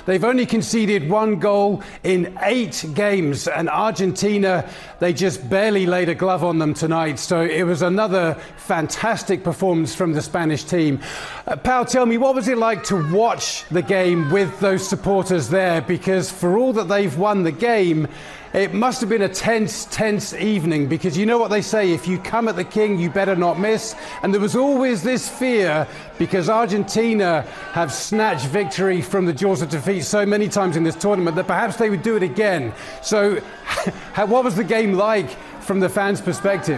They've only conceded 1 goal in 8 games, and Argentina, they just barely laid a glove on them tonight. So it was another fantastic performance from the Spanish team. Pau, tell me, what was it like to watch the game with those supporters there? Because for all that they've won the game, it must have been a tense evening, because you know what they say, if you come at the king, you better not miss. And there was always this fear, because Argentina have snatched victory from the jaws of defeat so many times in this tournament, that perhaps they would do it again. So what was the game like from the fans' perspective?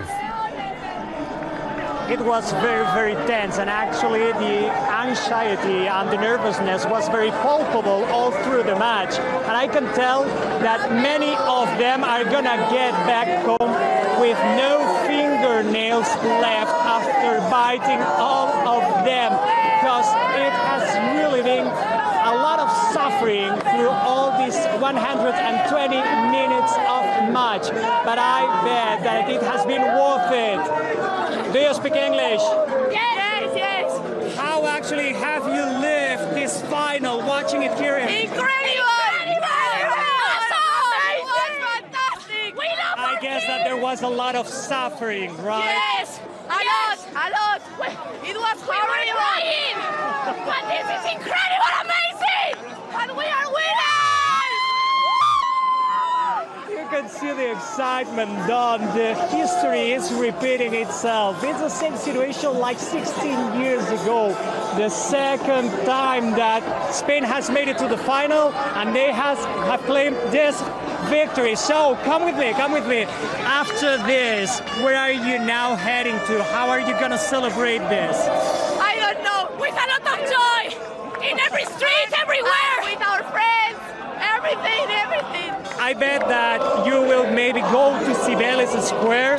It was very tense, and actually the anxiety and the nervousness was very palpable all through the match. And I can tell that many of them are gonna get back home with no fingernails left after biting all of them, because it has really been a lot of suffering through all these 120 minutes of match. But I bet that it has been worth it. Do you speak English? Yes. How actually have you lived this final, watching it here? Incredible! Fantastic! We love I guess that there was a lot of suffering, right? Yes! A lot! It was horrible! But this is incredible, amazing! And we are winners! You can see the excitement done. The history is repeating itself. It's the same situation like 16 years ago. The second time that Spain has made it to the final, and they have claimed this victory. So come with me. After this, where are you now heading to? How are you going to celebrate this? I don't know. With a lot of joy. In every street, everywhere. With our friends. Everything. I bet that you will maybe go to Cibeles Square